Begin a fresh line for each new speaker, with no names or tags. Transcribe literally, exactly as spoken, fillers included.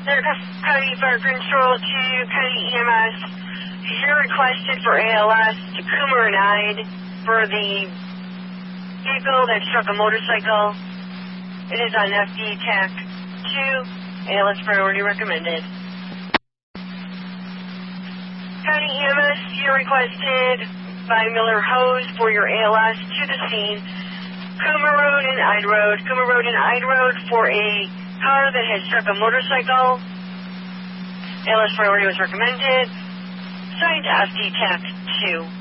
County Fire Control to County E M S. You're requested for A L S to Coomer and Ide for the vehicle that struck a motorcycle. It is on F D T A C two. A L S priority recommended. County E M S, you're requested by Miller Hose for your A L S to the scene. Coomer Road and Ide Road. Coomer Road and Ide Road for a car that has struck a motorcycle. A L S priority was recommended. Signed F D T A C two.